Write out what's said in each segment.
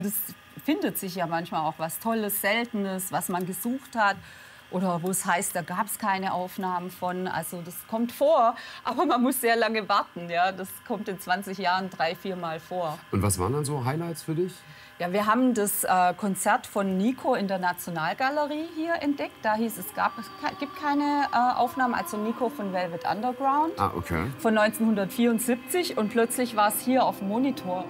Das findet sich ja manchmal auch was Tolles, Seltenes, was man gesucht hat. Oder wo es heißt, da gab es keine Aufnahmen von. Also das kommt vor, aber man muss sehr lange warten. Ja? Das kommt in 20 Jahren 3-, 4-mal vor. Und was waren dann so Highlights für dich? Ja, wir haben das Konzert von Nico in der Nationalgalerie hier entdeckt. Da hieß es, gibt keine Aufnahmen, also Nico von Velvet Underground. Ah, okay. Von 1974 und plötzlich war es hier auf dem Monitor.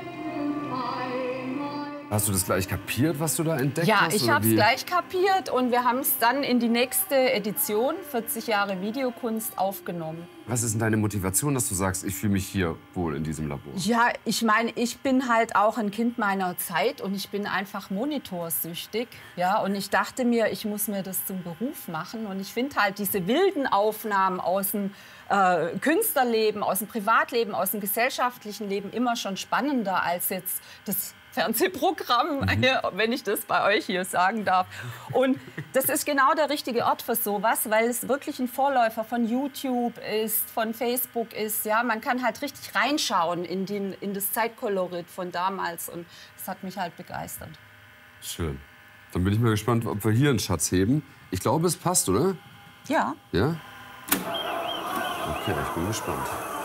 Hast du das gleich kapiert, was du da entdeckt Ja, hast? ich habe es gleich kapiert und wir haben es dann in die nächste Edition, 40 Jahre Videokunst, aufgenommen. Was ist denn deine Motivation, dass du sagst, ich fühle mich hier wohl in diesem Labor? Ja, ich meine, ich bin halt auch ein Kind meiner Zeit und ich bin einfach monitorsüchtig. Ja, und ich dachte mir, ich muss mir das zum Beruf machen. Und ich finde halt diese wilden Aufnahmen aus dem Künstlerleben, aus dem Privatleben, aus dem gesellschaftlichen Leben immer schon spannender als jetzt das Fernsehprogramm, wenn ich das bei euch hier sagen darf. Und das ist genau der richtige Ort für sowas, weil es wirklich ein Vorläufer von YouTube ist, von Facebook ist. Ja, man kann halt richtig reinschauen in das Zeitkolorit von damals und das hat mich halt begeistert. Schön. Dann bin ich mal gespannt, ob wir hier einen Schatz heben. Ich glaube, es passt, oder? Ja. Ja? Okay, ich bin gespannt.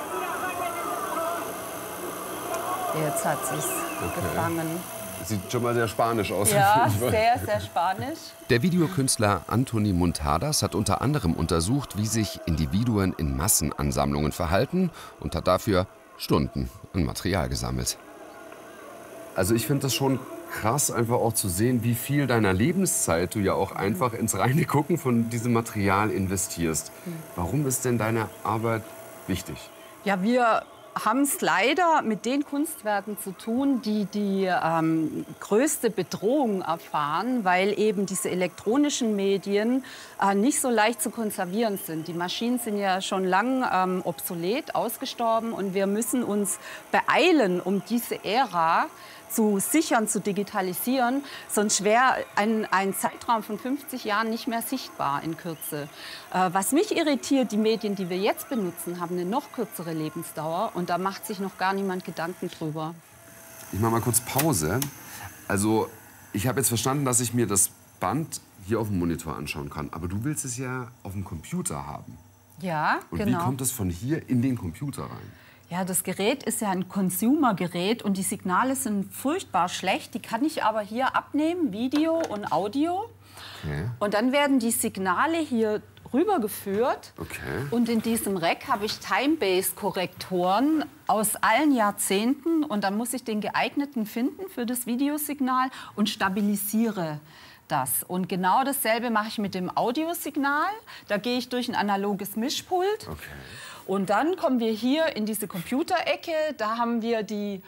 Jetzt hat sich's gefangen. Sieht schon mal sehr spanisch aus. Ja, sehr, sehr spanisch. Der Videokünstler Antoni Muntadas hat unter anderem untersucht, wie sich Individuen in Massenansammlungen verhalten und hat dafür Stunden an Material gesammelt. Also ich finde das schon krass, einfach auch zu sehen, wie viel deiner Lebenszeit du ja auch einfach ins reine Gucken von diesem Material investierst. Warum ist denn deine Arbeit wichtig? Ja, wir haben es leider mit den Kunstwerken zu tun, die die größte Bedrohung erfahren, weil eben diese elektronischen Medien nicht so leicht zu konservieren sind. Die Maschinen sind ja schon lang obsolet, ausgestorben und wir müssen uns beeilen, um diese Ära zu sichern, zu digitalisieren, sonst wäre ein Zeitraum von 50 Jahren nicht mehr sichtbar in Kürze. Was mich irritiert, die Medien, die wir jetzt benutzen, haben eine noch kürzere Lebensdauer und da macht sich noch gar niemand Gedanken drüber. Ich mache mal kurz Pause. Also ich habe jetzt verstanden, dass ich mir das Band hier auf dem Monitor anschauen kann, aber du willst es ja auf dem Computer haben. Ja, Und genau. wie kommt es von hier in den Computer rein? Ja, das Gerät ist ja ein Consumer-Gerät und die Signale sind furchtbar schlecht. Die kann ich aber hier abnehmen, Video und Audio. Okay. Und dann werden die Signale hier rübergeführt. Okay. Und in diesem Rack habe ich Time-Based-Korrektoren aus allen Jahrzehnten. Und dann muss ich den geeigneten finden für das Videosignal und stabilisiere das. Und genau dasselbe mache ich mit dem Audiosignal. Da gehe ich durch ein analoges Mischpult. Okay. Und dann kommen wir hier in diese Computerecke. Da haben wir die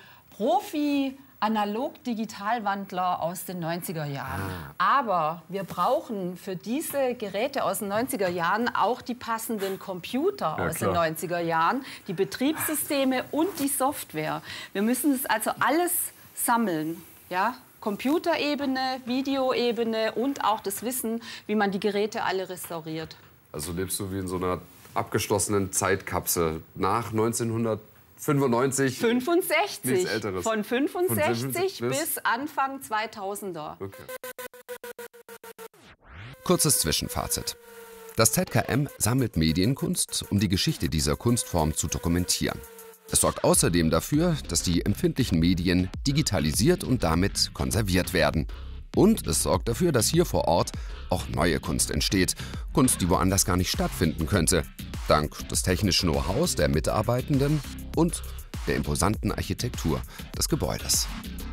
Profi-Analog-Digital-Wandler aus den 90er Jahren. Aber wir brauchen für diese Geräte aus den 90er Jahren auch die passenden Computer aus den 90er Jahren, die Betriebssysteme und die Software. Wir müssen das also alles sammeln, ja? Computerebene, Videoebene und auch das Wissen, wie man die Geräte alle restauriert. Also lebst du wie in so einer abgeschlossenen Zeitkapsel nach 1995? 65. Nichts Älteres. Von 65 Von bis Anfang 2000er. Okay. Kurzes Zwischenfazit. Das ZKM sammelt Medienkunst, um die Geschichte dieser Kunstform zu dokumentieren. Es sorgt außerdem dafür, dass die empfindlichen Medien digitalisiert und damit konserviert werden. Und es sorgt dafür, dass hier vor Ort auch neue Kunst entsteht. Kunst, die woanders gar nicht stattfinden könnte. Dank des technischen Know-hows der Mitarbeitenden und der imposanten Architektur des Gebäudes.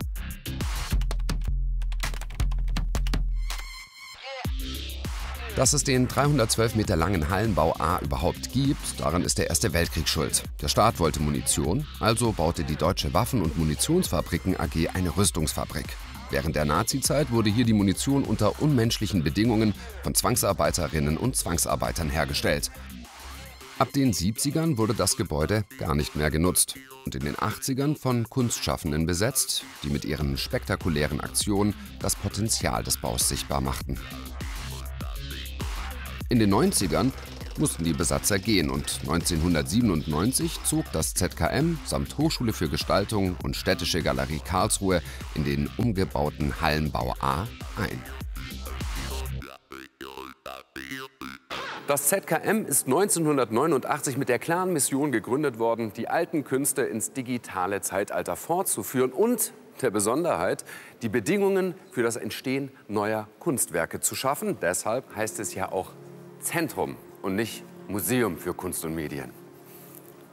Dass es den 312 Meter langen Hallenbau A überhaupt gibt, daran ist der Erste Weltkrieg schuld. Der Staat wollte Munition, also baute die Deutsche Waffen- und Munitionsfabriken AG eine Rüstungsfabrik. Während der Nazizeit wurde hier die Munition unter unmenschlichen Bedingungen von Zwangsarbeiterinnen und Zwangsarbeitern hergestellt. Ab den 70ern wurde das Gebäude gar nicht mehr genutzt und in den 80ern von Kunstschaffenden besetzt, die mit ihren spektakulären Aktionen das Potenzial des Baus sichtbar machten. In den 90ern mussten die Besatzer gehen und 1997 zog das ZKM samt Hochschule für Gestaltung und Städtische Galerie Karlsruhe in den umgebauten Hallenbau A ein. Das ZKM ist 1989 mit der klaren Mission gegründet worden, die alten Künste ins digitale Zeitalter fortzuführen und der Besonderheit, die Bedingungen für das Entstehen neuer Kunstwerke zu schaffen. Deshalb heißt es ja auch Zentrum und nicht Museum für Kunst und Medien.